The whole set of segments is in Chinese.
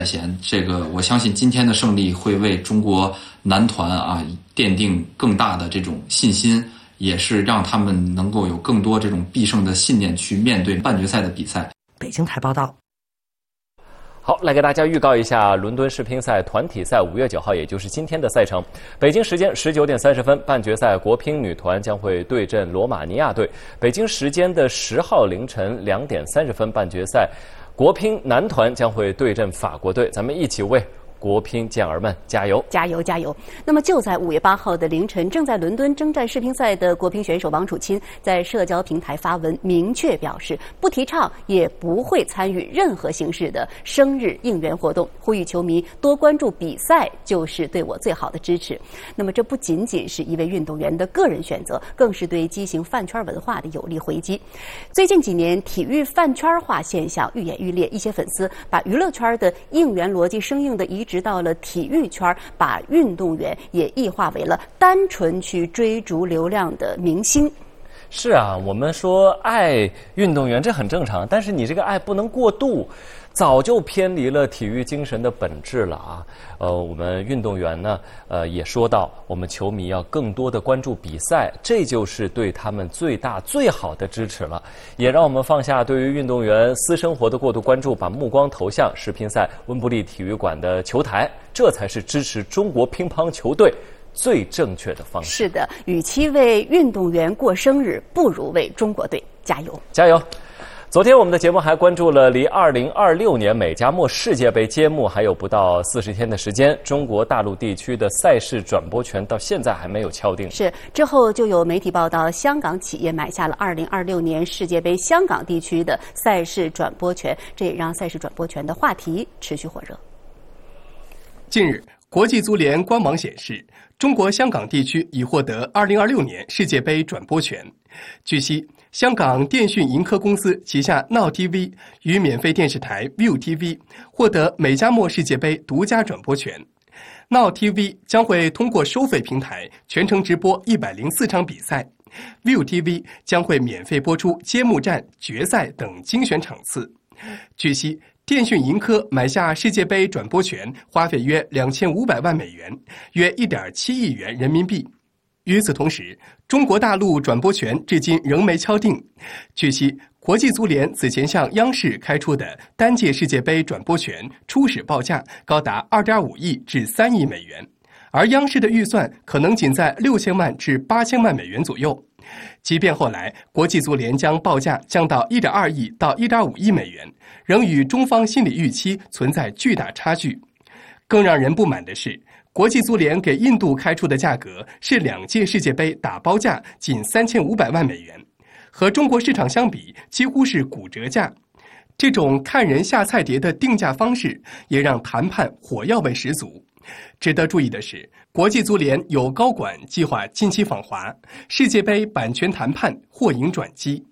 贤，我相信今天的胜利会为中国男团奠定更大的这种信心，也是让他们能够有更多这种必胜的信念去面对半决赛的比赛。 北京台报道。 好，来给大家预告一下伦敦世乒赛团体赛5月9号，也就是今天的赛程。北京时间19点30分，半决赛国乒女团将会对阵罗马尼亚队；北京时间的10号凌晨2点30分，半决赛国乒男团将会对阵法国队。咱们一起为国乒健儿们加油！ 加油！加油！那么就在5月8号的凌晨，正在伦敦征战世乒赛的国乒选手王楚钦在社交平台发文，明确表示不提倡也不会参与任何形式的生日应援活动，呼吁球迷多关注比赛就是对我最好的支持。那么这不仅仅是一位运动员的个人选择，更是对畸形饭圈文化的有力回击。最近几年，体育饭圈化现象愈演愈烈，一些粉丝把娱乐圈的应援逻辑生硬的移植到了体育圈，把运动员也异化为了单纯去追逐流量的明星。 是啊，我们说爱运动员这很正常，但是你这个爱不能过度，早就偏离了体育精神的本质了啊。我们运动员呢，也说到我们球迷要更多的关注比赛，这就是对他们最大最好的支持了。也让我们放下对于运动员私生活的过度关注，把目光投向世乒赛温布利体育馆的球台，这才是支持中国乒乓球队最正确的方式。 是的，与其为运动员过生日，不如为中国队加油！ 加油！昨天我们的节目还关注了离2026年美加墨世界杯揭幕还有不到40天的时间，中国大陆地区的赛事转播权到现在还没有敲定。 是，之后就有媒体报道，香港企业买下了2026年世界杯香港地区的赛事转播权，这也让赛事转播权的话题持续火热。 近日，国际足联官网显示，中国香港地区已获得2026年世界杯转播权。据悉，香港电讯盈科公司旗下 Now TV 与免费电视台 ViuTV 获得美加墨世界杯独家转播权。Now TV 将会通过收费平台全程直播104场比赛， ViuTV 将会免费播出揭幕战、决赛等精选场次。据悉，电讯盈科买下世界杯转播权花费约2500万美元，约1.7亿元人民币。与此同时，中国大陆转播权至今仍没敲定。据悉，国际足联此前向央视开出的单届世界杯转播权初始报价高达2.5亿至3亿美元，而央视的预算可能仅在6000万至8000万美元左右。即便后来国际足联将报价降到1.2亿到1.5亿美元，仍与中方心理预期存在巨大差距。更让人不满的是，国际足联给印度开出的价格是2届世界杯打包价仅3500万美元，和中国市场相比几乎是骨折价。这种看人下菜碟的定价方式也让谈判火药味十足。值得注意的是，国际足联有高管计划近期访华，世界杯版权谈判或迎转机。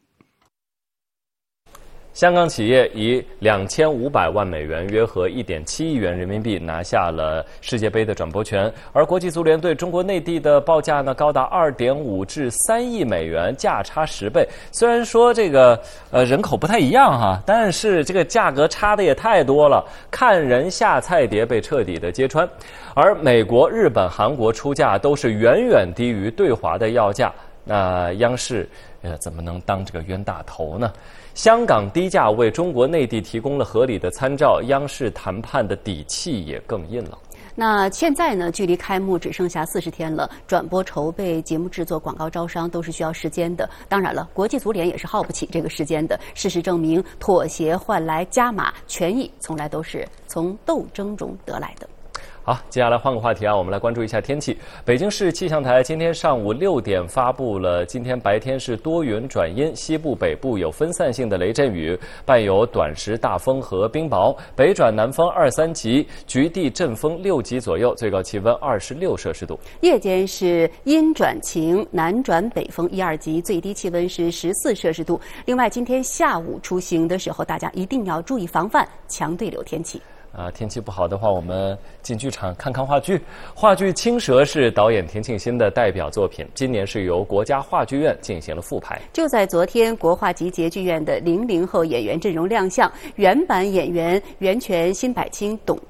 香港企业以2500万美元，约合1.7亿元人民币拿下了世界杯的转播权，而国际足联对中国内地的报价呢，高达2.5至3亿美元，价差10倍。虽然说这个人口不太一样哈，但是这个价格差的也太多了，看人下菜碟被彻底的揭穿。而美国、日本、韩国出价都是远远低于对华的要价，那央视怎么能当这个冤大头呢？香港低价为中国内地提供了合理的参照，央视谈判的底气也更硬了。 那现在呢，距离开幕只剩下40天了，转播筹备、节目制作、广告招商都是需要时间的。当然了，国际足联也是耗不起这个时间的。事实证明，妥协换来加码，权益从来都是从斗争中得来的。 好，接下来换个话题啊，我们来关注一下天气。北京市气象台今天上午6点发布了，今天白天是多云转阴，西部、北部有分散性的雷阵雨，伴有短时大风和冰雹，北转南风2、3级，局地阵风6级左右，最高气温26摄氏度。 夜间是阴转晴，南转北风1、2级，最低气温是14摄氏度。另外，今天下午出行的时候，大家一定要注意防范强对流天气。 天气不好的话，我们进剧场看看话剧。话剧《青蛇》是导演田沁鑫的代表作品，今年是由国家话剧院进行了复排。 就在昨天，国话集结剧院的00后演员阵容亮相，原版演员袁泉、辛柏青、董